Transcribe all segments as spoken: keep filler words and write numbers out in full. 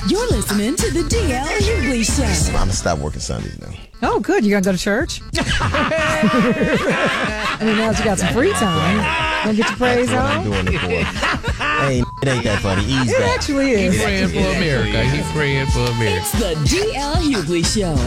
You're listening to the D L Hughley Show. I'm going to stop working Sundays now. Oh, good. You're going to go to church? I mean, now that you got some free time, going to get your praise on? I'm doing it for. Hey, it ain't that funny. Ease It back. actually is. He's praying for America. He's praying for America. It's the D L Hughley Show.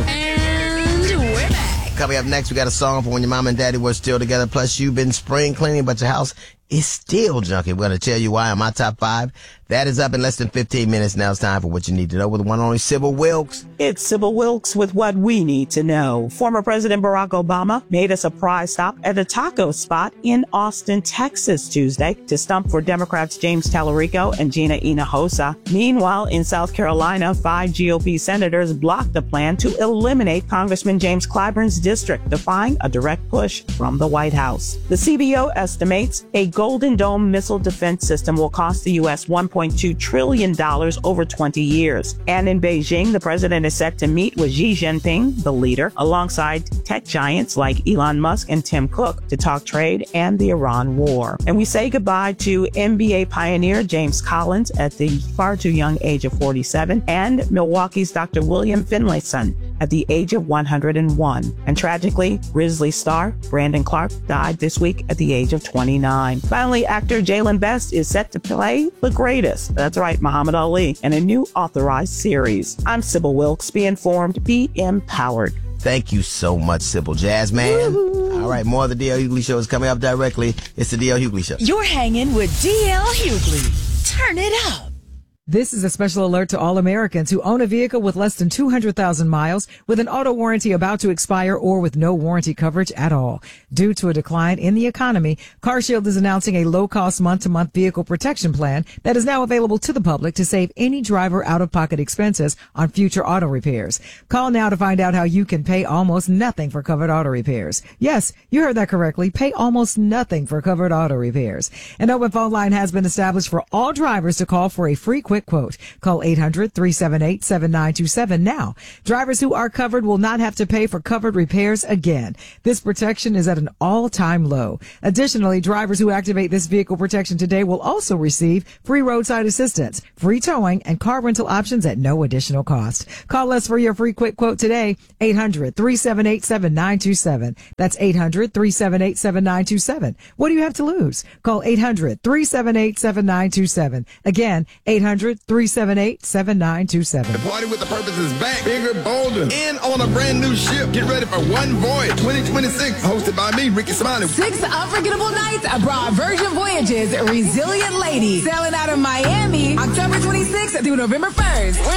And we're back. Coming up next, we got a song for when your mom and daddy were still together. Plus, you've been spring cleaning, but your house is still junky. We're going to tell you why on my top five. That is up in less than fifteen minutes. Now it's time for what you need to know with the one and only Sybil Wilkes. It's Sybil Wilkes with what we need to know. Former President Barack Obama made a surprise stop at a taco spot in Austin, Texas Tuesday to stump for Democrats James Tallarico and Gina Hinojosa. Meanwhile, in South Carolina, five G O P senators blocked the plan to eliminate Congressman James Clyburn's district, defying a direct push from the White House. The C B O estimates a Golden Dome missile defense system will cost the U S one point two trillion dollars over twenty years. And in Beijing, the president is set to meet with Xi Jinping, the leader, alongside tech giants like Elon Musk and Tim Cook to talk trade and the Iran war. And we say goodbye to N B A pioneer James Collins at the far too young age of forty-seven and Milwaukee's Doctor William Finlayson at the age of one hundred one. And tragically, Grizzlies star Brandon Clark died this week at the age of twenty-nine. Finally, actor Jalen Best is set to play the greatest. That's right, Muhammad Ali, in a new authorized series. I'm Sybil Wilkes. Be informed, be empowered. Thank you so much, Sybil Jazz Man. Woo-hoo. All right, more of the D L Hughley Show is coming up directly. It's the D L Hughley Show. You're hanging with D L Hughley. Turn it up. This is a special alert to all Americans who own a vehicle with less than two hundred thousand miles, with an auto warranty about to expire, or with no warranty coverage at all. Due to a decline in the economy, CarShield is announcing a low-cost month-to-month vehicle protection plan that is now available to the public to save any driver out-of-pocket expenses on future auto repairs. Call now to find out how you can pay almost nothing for covered auto repairs. Yes, you heard that correctly. Pay almost nothing for covered auto repairs. An open phone line has been established for all drivers to call for a free quick quote. Call eight hundred, three seven eight, seven nine two seven now. Drivers who are covered will not have to pay for covered repairs again. This protection is at an all-time low. Additionally, drivers who activate this vehicle protection today will also receive free roadside assistance, free towing, and car rental options at no additional cost. Call us for your free quick quote today, eight hundred, three seven eight, seven nine two seven. That's eight hundred, three seven eight, seven nine two seven. What do you have to lose? Call eight hundred, three seven eight, seven nine two seven. Again, eight hundred, three seven eight, seven nine two seven. The party with the purpose is back. Bigger, bolder, and on a brand new ship. Get ready for One Voyage twenty twenty-six, hosted by me, Ricky Smiley. Six unforgettable nights abroad. Virgin Voyages, Resilient Lady, sailing out of Miami, October twenty-sixth through November first.